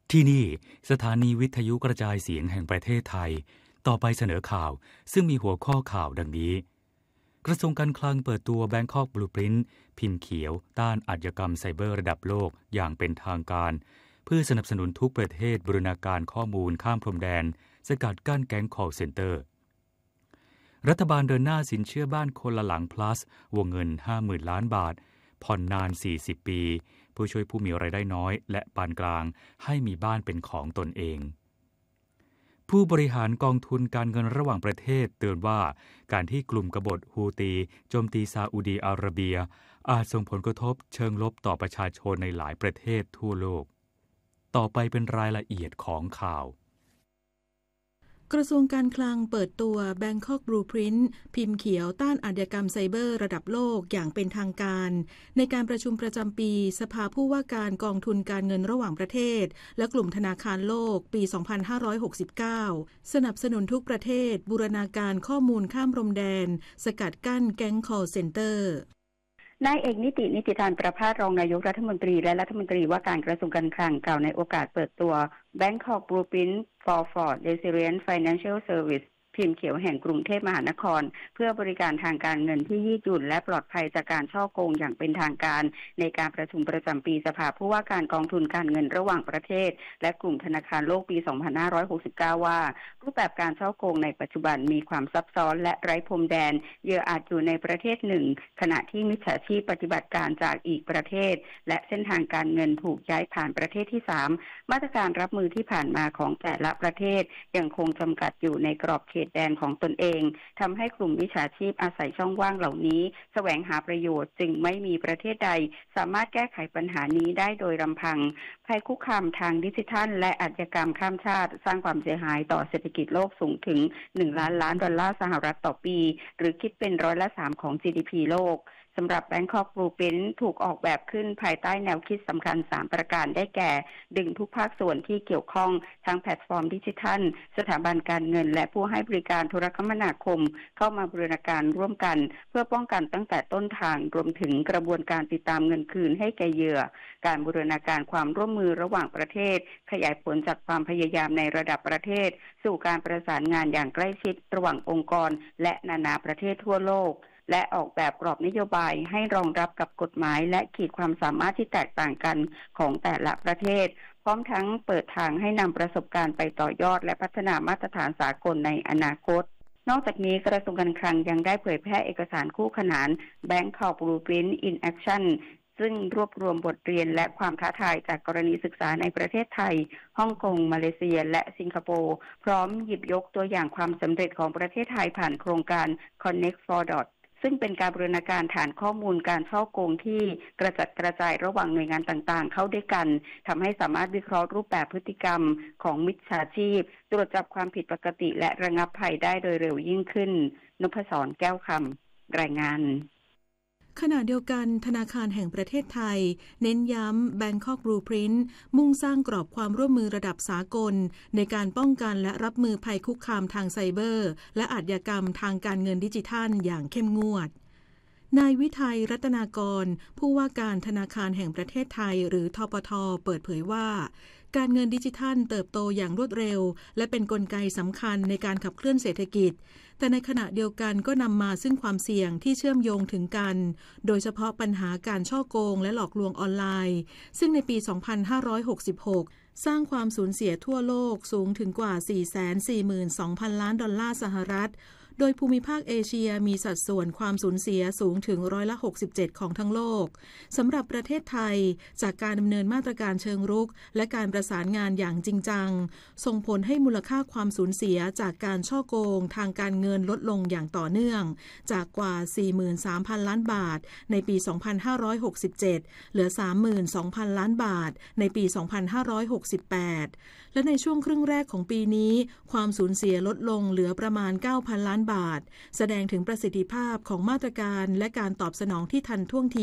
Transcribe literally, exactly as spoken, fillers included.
ที่นี่สถานีวิทยุกระจายเสียงแห่งประเทศไทยต่อไปเสนอข่าวซึ่งมีหัวข้อข่าวดังนี้กระทรวงการคลังเปิดตัว Bangkok Blueprint พิมพ์เขียวต้านอาชญากรรมไซเบอร์ระดับโลกอย่างเป็นทางการเพื่อสนับสนุนทุกประเทศบูรณาการข้อมูลข้ามพรมแดนสกัดกั้นแก๊ง call center รัฐบาลเดินหน้าสินเชื่อบ้านคนละหลัง plus วงเงิน ห้าหมื่น ล้านบาทผ่อนนานสี่สิบปีเพื่อช่วยผู้มีรายได้น้อยและปานกลางให้มีบ้านเป็นของตนเองผู้บริหารกองทุนการเงินระหว่างประเทศเตือนว่าการที่กลุ่มกบฏฮูตีโจมตีซาอุดีอาระเบียอาจส่งผลกระทบเชิงลบต่อประชาชนในหลายประเทศทั่วโลกต่อไปเป็นรายละเอียดของข่าวกระทรวงการคลังเปิดตัว Bangkok Blueprint พิมพ์เขียวต้านอาชญากรรมไซเบอร์ระดับโลกอย่างเป็นทางการในการประชุมประจำปีสภาผู้ว่าการกองทุนการเงินระหว่างประเทศและกลุ่มธนาคารโลกปี สองพันห้าร้อยหกสิบเก้า สนับสนุนทุกประเทศบูรณาการข้อมูลข้ามพรมแดนสกัดกั้นแก๊ง call center นายเอกนิตินิติธารประภาสรองนายกรัฐมนตรีและรัฐมนตรีว่าการกระทรวงการคลังกล่าวในโอกาสเปิดตัว Bangkok Blueprint for for Resilient Financial Service พิมพ์เขียวแห่งกรุงเทพมหานครเพื่อบริการทางการเงินที่ยืดหยุ่นและปลอดภัยจากการฉ้อโกงอย่างเป็นทางการในการประชุมประจำปีสภาผู้ว่าการกองทุนการเงินระหว่างประเทศและกลุ่มธนาคารโลกปี สองพันห้าร้อยหกสิบเก้า ว่ารูปแบบการฉ้อโกงในปัจจุบันมีความซับซ้อนและไร้พรมแดนเหยื่ออาจอยู่ในประเทศหนึ่งขณะที่มิจฉาชีพปฏิบัติการจากอีกประเทศและเส้นทางการเงินถูกย้ายผ่านประเทศที่สามมาตรการรับมือที่ผ่านมาของแต่ละประเทศยังคงจำกัดอยู่ในกรอบเขตแดนของตนเองทำให้กลุ่มมิจฉาชีพอาศัยช่องว่างเหล่านี้แสวงหาประโยชน์จึงไม่มีประเทศใดสามารถแก้ไขปัญหานี้ได้โดยลำพังภัยคุกคามทางดิจิทัลและอาชญากรรมข้ามชาติสร้างความเสียหายต่อเศรษฐกิจโลกสูงถึงหนึ่งล้านล้านดอลลาร์สหรัฐต่อปีหรือคิดเป็นร้อยละสามของ จี ดี พี โลกสำหรับ Bangkok Blueprint ถูกออกแบบขึ้นภายใต้แนวคิดสำคัญสามประการได้แก่ดึงทุกภาคส่วนที่เกี่ยวข้องทั้งแพลตฟอร์มดิจิทัลสถาบันการเงินและผู้ให้บริการโทรคมนาคมเข้ามาบูรณาการร่วมกันเพื่อป้องกันตั้งแต่ต้นทางรวมถึงกระบวนการติดตามเงินคืนให้แก่เหยื่อการบูรณาการความร่วมมือระหว่างประเทศขยายผลจากความพยายามในระดับประเทศสู่การประสานงานอย่างใกล้ชิดระหว่างองค์กรและนานาประเทศทั่วโลกและออกแบบกรอบนโยบายให้รองรับกับกฎหมายและขีดความสามารถที่แตกต่างกันของแต่ละประเทศพร้อมทั้งเปิดทางให้นำประสบการณ์ไปต่อยอดและพัฒนามาตรฐานสากลในอนาคตนอกจากนี้กระทรวงการคลังยังได้เผยแพร่เอกสารคู่ขนาน Bangkok Blueprint in Action ซึ่งรวบรวมบทเรียนและความท้าทายจากกรณีศึกษาในประเทศไทยฮ่องกงมาเลเซียและสิงคโปร์พร้อมหยิบยกตัวอย่างความสำเร็จของประเทศไทยผ่านโครงการ Connect for Dotซึ่งเป็นการบูรณาการฐานข้อมูลการฉ้อโกงที่กระจัดกระจายระหว่างหน่วยงานต่างๆเข้าด้วยกันทำให้สามารถวิเคราะห์รูปแบบพฤติกรรมของมิจฉาชีพตรวจจับความผิดปกติและระงับภัยได้โดยเร็วยิ่งขึ้นนพศรแก้วคำรายงานขณะเดียวกันธนาคารแห่งประเทศไทยเน้นย้ำ Bangkok Blueprint มุ่งสร้างกรอบความร่วมมือระดับสากลในการป้องกันและรับมือภัยคุกคามทางไซเบอร์และอาชญากรรมทางการเงินดิจิทัลอย่างเข้มงวดนายวิทัยรัตนากรผู้ว่าการธนาคารแห่งประเทศไทยหรือธปท.เปิดเผยว่าการเงินดิจิทัลเติบโตอย่างรวดเร็วและเป็นกลไกสำคัญในการขับเคลื่อนเศรษฐกิจแต่ในขณะเดียวกันก็นำมาซึ่งความเสี่ยงที่เชื่อมโยงถึงกันโดยเฉพาะปัญหาการฉ้อโกงและหลอกลวงออนไลน์ซึ่งในปี สองพันห้าร้อยหกสิบหก สร้างความสูญเสียทั่วโลกสูงถึงกว่า สี่แสนสี่หมื่นสองพัน ล้านดอลลาร์สหรัฐโดยภูมิภาคเอเชียมีสัดส่วนความสูญเสียสูงถึงร้อยละหกสิบเจ็ดของทั้งโลกสำหรับประเทศไทยจากการดำเนินมาตรการเชิงรุกและการประสานงานอย่างจริงจังส่งผลให้มูลค่าความสูญเสียจากการฉ้อโกงทางการเงินลดลงอย่างต่อเนื่องจากกว่า สี่หมื่นสามพัน ล้านบาทในปี สองพันห้าร้อยหกสิบเจ็ด เหลือ สามหมื่นสองพัน ล้านบาทในปี สองพันห้าร้อยหกสิบแปด และในช่วงครึ่งแรกของปีนี้ความสูญเสียลดลงเหลือประมาณ เก้าพัน ล้านบาทแสดงถึงประสิทธิภาพของมาตรการและการตอบสนองที่ทันท่วงที